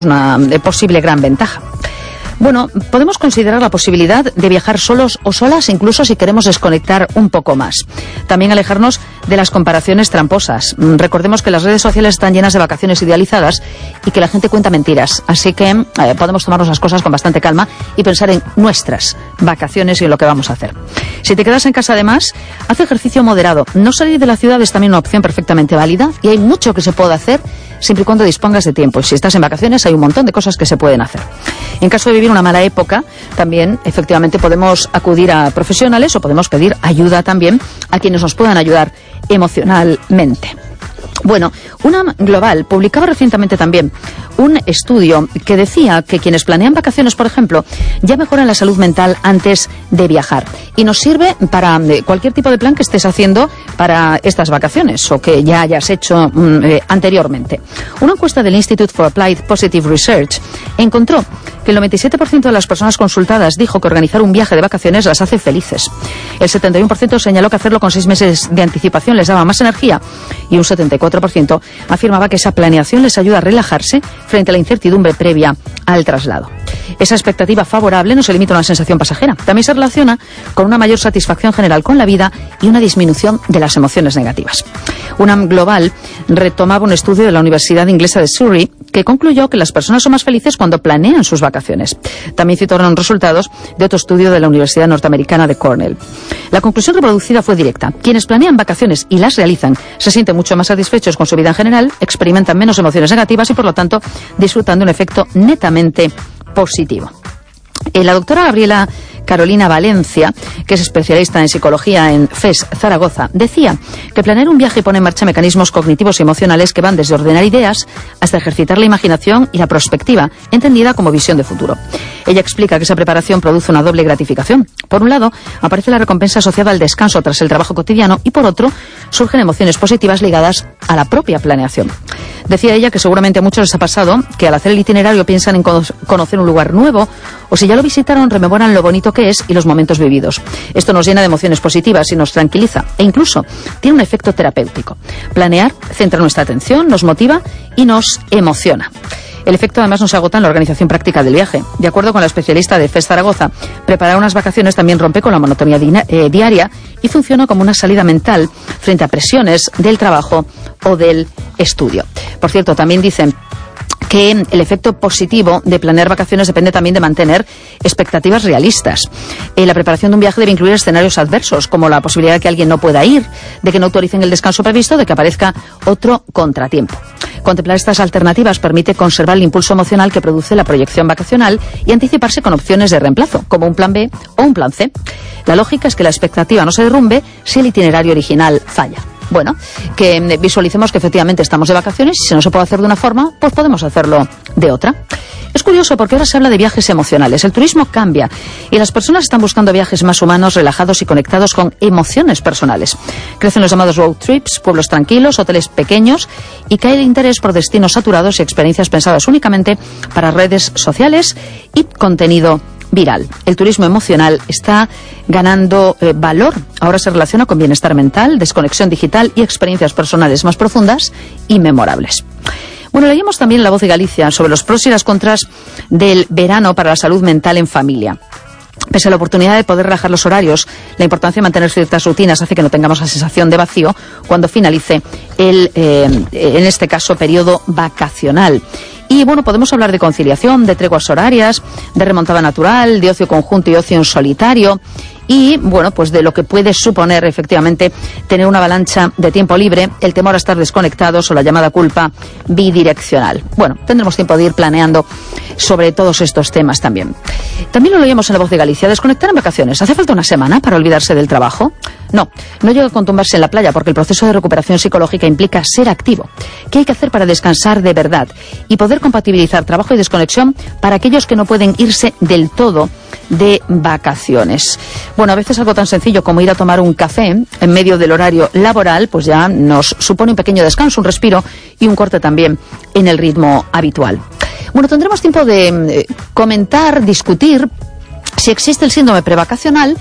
una posible gran ventaja. Bueno, podemos considerar la posibilidad de viajar solos o solas, incluso si queremos desconectar un poco más. También alejarnos de las comparaciones tramposas. Recordemos que las redes sociales están llenas de vacaciones idealizadas y que la gente cuenta mentiras. Así que podemos tomarnos las cosas con bastante calma y pensar en nuestras vacaciones y en lo que vamos a hacer. Si te quedas en casa, además, haz ejercicio moderado. No salir de la ciudad es también una opción perfectamente válida y hay mucho que se puede hacer siempre y cuando dispongas de tiempo. Y si estás en vacaciones, hay un montón de cosas que se pueden hacer. En caso de vivir una mala época, también efectivamente podemos acudir a profesionales o podemos pedir ayuda también a quienes nos puedan ayudar emocionalmente. Bueno, UNAM Global publicaba recientemente también un estudio que decía que quienes planean vacaciones, por ejemplo, ya mejoran la salud mental antes de viajar. Y nos sirve para cualquier tipo de plan que estés haciendo para estas vacaciones o que ya hayas hecho anteriormente. Una encuesta del Institute for Applied Positive Research encontró que el 97% de las personas consultadas dijo que organizar un viaje de vacaciones las hace felices. El 71% señaló que hacerlo con 6 meses de anticipación les daba más energía y un 74% afirmaba que esa planeación les ayuda a relajarse frente a la incertidumbre previa al traslado. Esa expectativa favorable no se limita a una sensación pasajera, también se relaciona con una mayor satisfacción general con la vida y una disminución de las emociones negativas. UNAM Global retomaba un estudio de la Universidad Inglesa de Surrey que concluyó que las personas son más felices cuando planean sus vacaciones. También citaron resultados de otro estudio de la Universidad Norteamericana de Cornell. La conclusión reproducida fue directa. Quienes planean vacaciones y las realizan se sienten mucho más satisfechos con su vida en general, experimentan menos emociones negativas y, por lo tanto, disfrutan de un efecto netamente positivo. La doctora Gabriela Carolina Valencia, que es especialista en psicología en FES Zaragoza, decía que planear un viaje pone en marcha mecanismos cognitivos y emocionales que van desde ordenar ideas hasta ejercitar la imaginación y la prospectiva, entendida como visión de futuro. Ella explica que esa preparación produce una doble gratificación. Por un lado, aparece la recompensa asociada al descanso tras el trabajo cotidiano y, por otro, surgen emociones positivas ligadas a la propia planeación. Decía ella que seguramente a muchos les ha pasado que al hacer el itinerario piensan en conocer un lugar nuevo o si ya lo visitaron rememoran lo bonito que es y los momentos vividos. Esto nos llena de emociones positivas y nos tranquiliza e incluso tiene un efecto terapéutico. Planear centra nuestra atención, nos motiva y nos emociona. El efecto además no se agota en la organización práctica del viaje. De acuerdo con la especialista de FES Zaragoza, preparar unas vacaciones también rompe con la monotonía diaria y funciona como una salida mental frente a presiones del trabajo o del estudio. Por cierto, también dicen que el efecto positivo de planear vacaciones depende también de mantener expectativas realistas. La preparación de un viaje debe incluir escenarios adversos, como la posibilidad de que alguien no pueda ir, de que no autoricen el descanso previsto, de que aparezca otro contratiempo. Contemplar estas alternativas permite conservar el impulso emocional que produce la proyección vacacional y anticiparse con opciones de reemplazo, como un plan B o un plan C. La lógica es que la expectativa no se derrumbe si el itinerario original falla. Bueno, que visualicemos que efectivamente estamos de vacaciones y si no se puede hacer de una forma, pues podemos hacerlo de otra. Es curioso porque ahora se habla de viajes emocionales. El turismo cambia y las personas están buscando viajes más humanos, relajados y conectados con emociones personales. Crecen los llamados road trips, pueblos tranquilos, hoteles pequeños y cae el interés por destinos saturados y experiencias pensadas únicamente para redes sociales y contenido viral. El turismo emocional está ganando valor. Ahora se relaciona con bienestar mental, desconexión digital y experiencias personales más profundas y memorables. Bueno, leímos también en La Voz de Galicia sobre los pros y las contras del verano para la salud mental en familia. Pese a la oportunidad de poder relajar los horarios, la importancia de mantener ciertas rutinas hace que no tengamos la sensación de vacío cuando finalice el, en este caso, periodo vacacional. Y bueno, podemos hablar de conciliación, de treguas horarias, de remontada natural, de ocio conjunto y ocio en solitario. Y, bueno, pues de lo que puede suponer efectivamente tener una avalancha de tiempo libre, el temor a estar desconectados o la llamada culpa bidireccional. Bueno, tendremos tiempo de ir planeando sobre todos estos temas también. También lo leíamos en La Voz de Galicia. Desconectar en vacaciones. ¿Hace falta una semana para olvidarse del trabajo? No llega a contumbarse en la playa porque el proceso de recuperación psicológica implica ser activo. ¿Qué hay que hacer para descansar de verdad? Y poder compatibilizar trabajo y desconexión para aquellos que no pueden irse del todo de vacaciones. Bueno, a veces algo tan sencillo como ir a tomar un café en medio del horario laboral, pues ya nos supone un pequeño descanso, un respiro y un corte también en el ritmo habitual. Bueno, tendremos tiempo de comentar, discutir si existe el síndrome prevacacional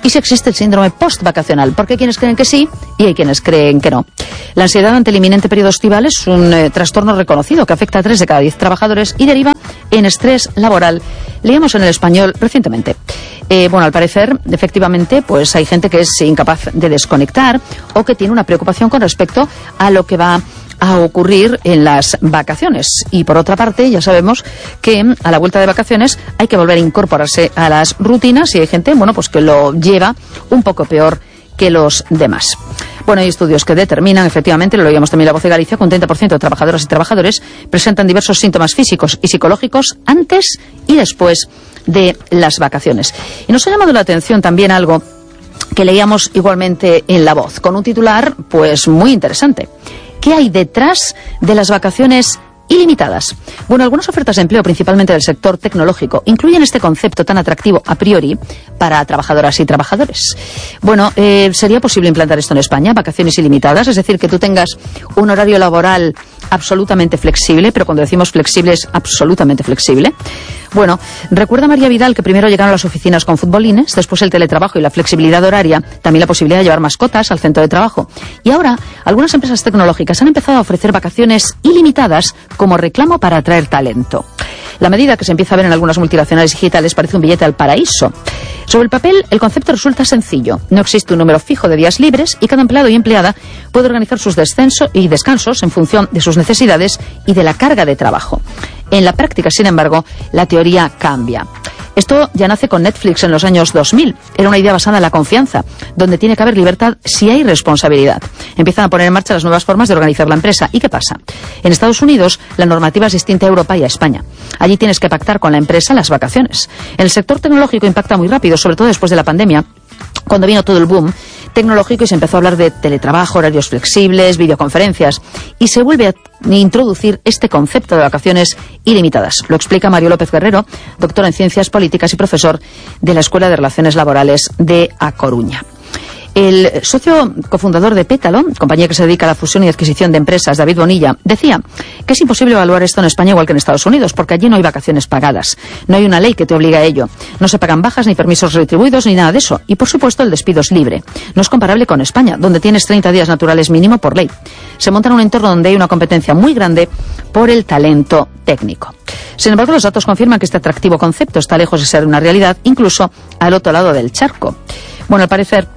y si existe el síndrome postvacacional, porque hay quienes creen que sí y hay quienes creen que no. La ansiedad ante el inminente periodo estival es un trastorno reconocido que afecta a 3 de cada 10 trabajadores y deriva en estrés laboral. Leíamos en El Español recientemente. Al parecer, efectivamente, pues hay gente que es incapaz de desconectar o que tiene una preocupación con respecto a lo que va a ocurrir en las vacaciones. Y por otra parte, ya sabemos que a la vuelta de vacaciones hay que volver a incorporarse a las rutinas y hay gente, pues que lo lleva un poco peor que los demás. Hay estudios que determinan, efectivamente, lo oíamos también en La Voz de Galicia, que un 30% de trabajadoras y trabajadores presentan diversos síntomas físicos y psicológicos antes y después de las vacaciones. Y nos ha llamado la atención también algo que leíamos igualmente en La Voz, con un titular pues muy interesante. ¿Qué hay detrás de las vacaciones ilimitadas? Algunas ofertas de empleo, principalmente del sector tecnológico, incluyen este concepto tan atractivo a priori para trabajadoras y trabajadores. ¿Sería posible implantar esto en España? Vacaciones ilimitadas, es decir, que tú tengas un horario laboral absolutamente flexible, pero cuando decimos flexible es absolutamente flexible. Recuerda María Vidal que primero llegaron las oficinas con futbolines, después el teletrabajo y la flexibilidad horaria, también la posibilidad de llevar mascotas al centro de trabajo. Y ahora, algunas empresas tecnológicas han empezado a ofrecer vacaciones ilimitadas como reclamo para atraer talento. La medida, que se empieza a ver en algunas multinacionales digitales, parece un billete al paraíso. Sobre el papel, el concepto resulta sencillo. No existe un número fijo de días libres y cada empleado y empleada puede organizar sus descensos y descansos en función de sus necesidades y de la carga de trabajo. En la práctica, sin embargo, la teoría cambia. Esto ya nace con Netflix en los años 2000. Era una idea basada en la confianza, donde tiene que haber libertad si hay responsabilidad. Empiezan a poner en marcha las nuevas formas de organizar la empresa. ¿Y qué pasa? En Estados Unidos, la normativa es distinta a Europa y a España. Allí tienes que pactar con la empresa las vacaciones. En el sector tecnológico impacta muy rápido, sobre todo después de la pandemia, cuando vino todo el boom tecnológico y se empezó a hablar de teletrabajo, horarios flexibles, videoconferencias, y se vuelve a introducir este concepto de vacaciones ilimitadas. Lo explica Mario López Guerrero, doctor en Ciencias Políticas y profesor de la Escuela de Relaciones Laborales de A Coruña. El socio cofundador de Pétalo, compañía que se dedica a la fusión y adquisición de empresas, David Bonilla, decía que es imposible evaluar esto en España igual que en Estados Unidos, porque allí no hay vacaciones pagadas, no hay una ley que te obligue a ello, no se pagan bajas ni permisos retribuidos ni nada de eso, y por supuesto el despido es libre. No es comparable con España, donde tienes 30 días naturales mínimo por ley. Se monta en un entorno donde hay una competencia muy grande por el talento técnico. Sin embargo, los datos confirman que este atractivo concepto está lejos de ser una realidad, incluso al otro lado del charco. Al parecer,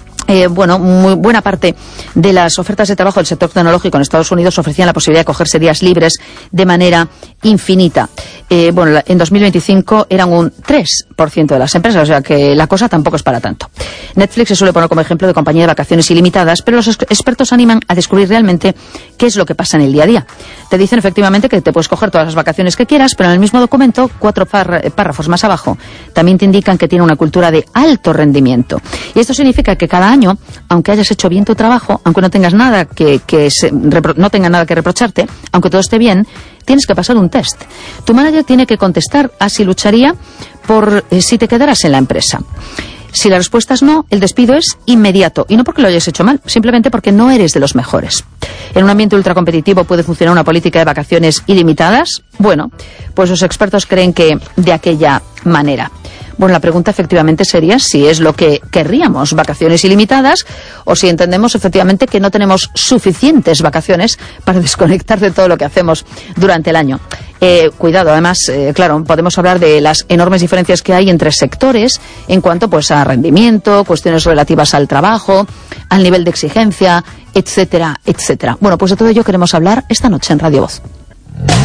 muy buena parte de las ofertas de trabajo del sector tecnológico en Estados Unidos ofrecían la posibilidad de cogerse días libres de manera infinita. En 2025 eran un 3% de las empresas, o sea que la cosa tampoco es para tanto. Netflix se suele poner como ejemplo de compañía de vacaciones ilimitadas, pero los expertos animan a descubrir realmente qué es lo que pasa en el día a día. Te dicen efectivamente que te puedes coger todas las vacaciones que quieras, pero en el mismo documento, 4 párrafos más abajo, también te indican que tiene una cultura de alto rendimiento. Y esto significa que cada año, aunque hayas hecho bien tu trabajo, aunque no tengas nada no tenga nada que reprocharte, aunque todo esté bien, tienes que pasar un test. Tu manager tiene que contestar a si lucharía por si te quedaras en la empresa. Si la respuesta es no, el despido es inmediato, y no porque lo hayas hecho mal, simplemente porque no eres de los mejores. ¿En un ambiente ultracompetitivo puede funcionar una política de vacaciones ilimitadas? Pues los expertos creen que de aquella manera. La pregunta efectivamente sería si es lo que querríamos, vacaciones ilimitadas, o si entendemos efectivamente que no tenemos suficientes vacaciones para desconectar de todo lo que hacemos durante el año. Cuidado, además, claro, podemos hablar de las enormes diferencias que hay entre sectores en cuanto a rendimiento, cuestiones relativas al trabajo, al nivel de exigencia, etcétera, etcétera. Pues de todo ello queremos hablar esta noche en Radio Voz.